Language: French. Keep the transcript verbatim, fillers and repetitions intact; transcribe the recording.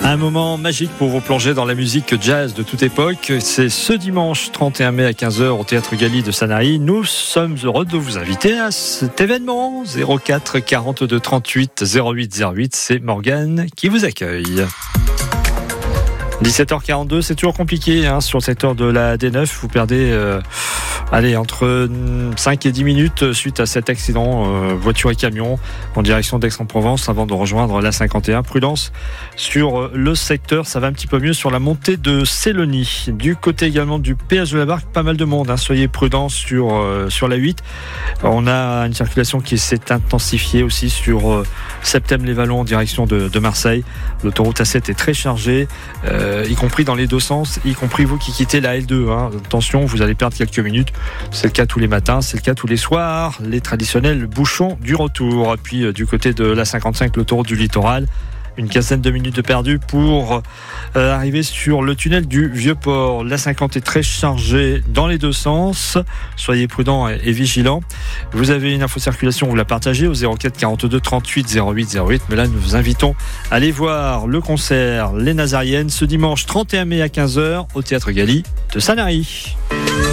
Un moment magique pour vous plonger dans la musique jazz de toute époque. C'est ce dimanche trente et un mai à quinze heures au Théâtre Galy de Sanary. Nous sommes heureux de vous inviter à cet événement. zéro quatre quarante-deux trente-huit zéro huit zéro huit, c'est Morgane qui vous accueille. dix-sept heures quarante-deux, c'est toujours compliqué hein, sur le secteur de la D neuf. Vous perdez euh, allez, entre cinq et dix minutes suite à cet accident euh, voiture et camion en direction d'Aix-en-Provence avant de rejoindre la cinquante et un. Prudence sur le secteur, ça va un petit peu mieux sur la montée de Célonie. Du côté également du péage de la Barque, pas mal de monde. Hein, soyez prudents sur, euh, sur la huit. On a une circulation qui s'est intensifiée aussi sur euh, Septem-les-Vallons en direction de, de Marseille. L'autoroute A sept est très chargée. Euh, y compris dans les deux sens, y compris vous qui quittez la L deux. Hein. Attention, vous allez perdre quelques minutes. C'est le cas tous les matins, c'est le cas tous les soirs. Les traditionnels bouchons du retour. Et puis euh, du côté de la cinquante-cinq, l'autoroute du littoral, une quinzaine de minutes de perdu pour euh, arriver sur le tunnel du Vieux-Port. La cinquante est très chargée dans les deux sens. Soyez prudents et, et vigilants. Vous avez une info circulation, vous la partagez au zéro quatre quarante-deux trente-huit zéro huit zéro huit. Mais là, nous vous invitons à aller voir le concert Les Nazariennes ce dimanche trente et un mai à quinze heures au Théâtre Galy de Sanary.